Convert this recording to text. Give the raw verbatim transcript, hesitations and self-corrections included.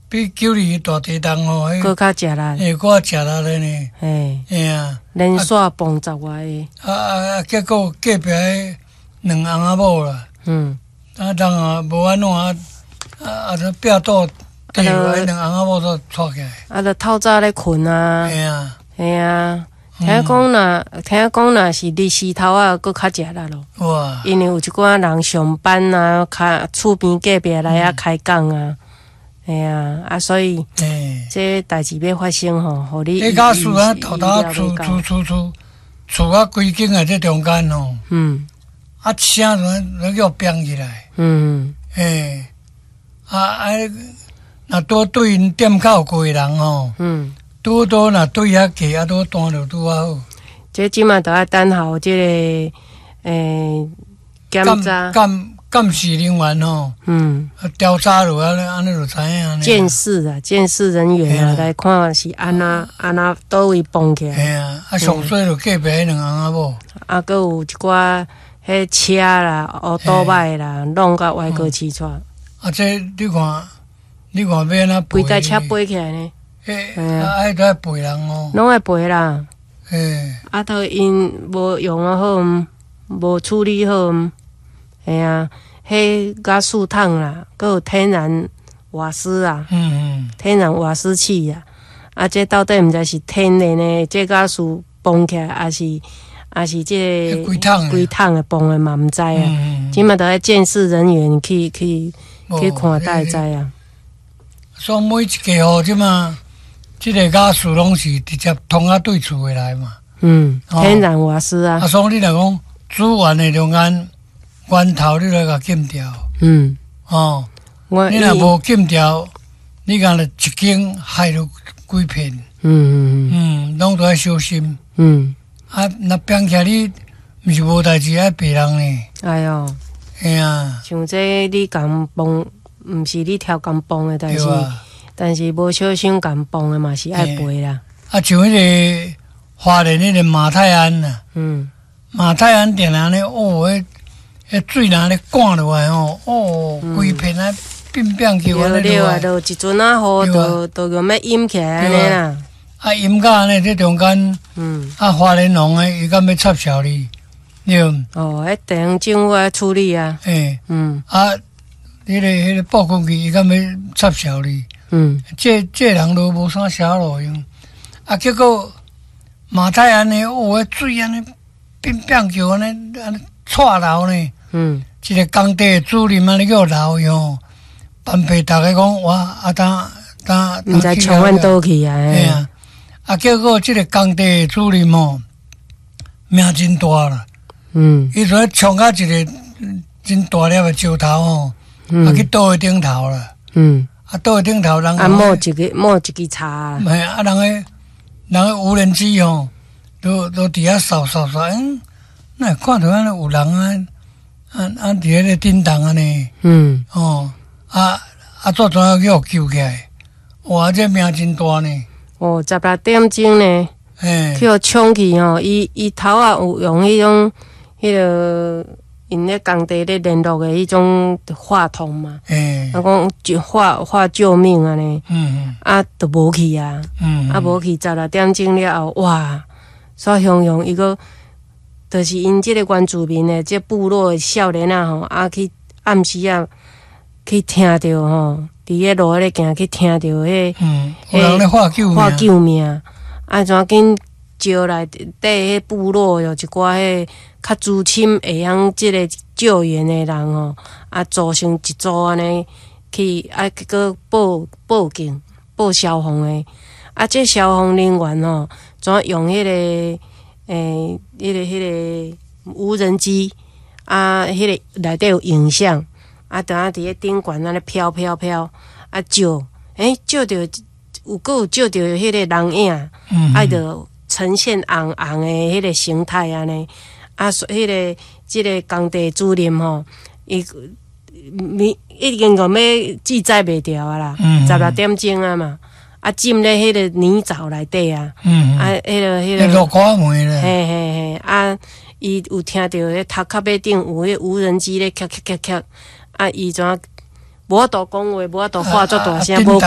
比九里大地动吼， 搁较食力， 诶，搁较食力咧呢。 嘿， 嘿啊， 连续蹦十外个， 啊啊啊！结果隔壁迄两翁仔某啦， 嗯， 啊，人啊无安怎啊，啊啊，就壁倒地落，迄两翁仔某都错起来。 啊，著透早咧困啊， 嘿啊， 嘿啊。听讲若听讲若是日时头啊，搁较食力咯。 哇！ 因为有一寡人上班啊，开厝边隔壁来啊开讲啊，嘿啊，啊，所以嘿， 这代志要发生吼，互你迄家厝啊，头头厝厝厝厝厝啊，规间啊，这中间吼， 嗯啊，声就就叫变起来， 嗯嘿，啊啊，若多对因店口过的人吼， 嗯， 拄多若对遐去啊，拄单着拄啊好。 这即马都要等候这个诶检查， 监监视人员吼， 嗯， 调查落安尼安尼就知影。 监视啊，监视人员啊，来看是安那安那倒位蹦起来。 嘿啊，啊上水就隔壁迄两翁仔某。 啊，搁有一寡迄车啦、乌多摆啦，弄到外国起出。 啊，这你看，你看要安怎规台车飞起来呢？ 迄啊，爱都爱陪人哦。 拢爱赔啦。 嘿， 啊，都因无用啊好，无处理好，嘿啊，迄加树桶啦，搁有天然瓦斯啊， 嗯嗯， 天然瓦斯器啊，啊，这到底毋知是天然的这加树崩起来，还是还是这规桶规桶的崩的嘛毋知啊。 嗯即马都要监视人员去去去看待知啊。 所以每一家吼，即嘛。即个家属拢是直接通啊对厝的来嘛， 嗯，天然瓦斯啊， 啊，所以你若讲资源的中间源头，你来甲禁掉， 嗯， 哦， 我你若无禁掉，你讲了一间害了几片， 嗯嗯嗯，拢都要小心， 嗯， 啊，若变起来你毋是无代志爱别人呢， 哎哟， 嘿啊， 像这你共帮，毋是你挑共帮的，但是。但是无小心共崩的嘛是爱赔啦。 啊，像迄个花莲迄个马泰安呐， 嗯， 马泰安定安尼，哦，迄迄水若安尼灌落来吼，哦，规片啊变变球安尼落来。 对啊，就一阵啊雨，就就用要淹起来安尼啦。 啊，淹到安尼，这中间，嗯，啊，花莲农诶，伊敢要插销你，对。 哦，迄地方政府爱处理啊。 诶， 嗯， 啊，迄个迄个报公器，伊敢要插销你。 嗯， 这这人都无啥写路用，啊，结果马太安尼，哦，迄水安尼变变叫安尼安尼错流呢。嗯，一个工地主任安尼叫流哟，办被大家讲哇，啊当当， 毋知冲阮倒去啊。 嘿啊，啊，结果这个工地主任哦，命真大啦。嗯，伊就冲到一个真大粒的石头哦，啊去倒去顶头啦。嗯。啊，倒顶头人啊， 摸一个摸一支叉， 系啊，人诶，人诶无人机吼，都都伫遐扫扫扫，嗯，那看到安尼有人啊，啊啊伫迄个顶动安尼，嗯，哦，啊啊，做怎样叫救起来？哇，这命真大呢！ 哦，十六点钟呢，嘿，去互冲去吼，伊伊头啊有用迄种迄个。因咧工地咧联络的迄种话筒嘛，啊讲就话话救命啊呢，嗯啊都无去啊，嗯啊无去十六点钟了后，哇，煞雄雄伊个，就是因即个原住民的即部落的少年啊吼，啊去暗时啊去听着吼，伫迄路咧行去听着迄，嗯， 有人咧喊救命， 喊救命，啊怎紧招来底迄部落有一寡迄。较资深会晓即个救援的人吼，啊组成一组安尼去，啊结果报报警报消防的，啊这消防人员吼，怎用迄、那个诶，迄、那个迄、那个无人机，啊迄、那个内底有影像，啊等下伫咧顶悬安尼飘飘飘，啊照，诶照着有够有照着迄个人影，嗯，啊着呈现红红的迄个形态安尼。啊，迄、那个即、这个工地主任吼，伊咪已经讲要记载袂掉啊啦，十六点钟啊嘛，啊浸咧迄个泥沼内底啊，嗯、啊迄、那个迄、那个落雨梅咧， 嘿嘿嘿，啊伊有听到迄头壳尾顶有迄无人机咧，咔咔咔咔，啊伊怎无法度讲话，无法度发作大声，无。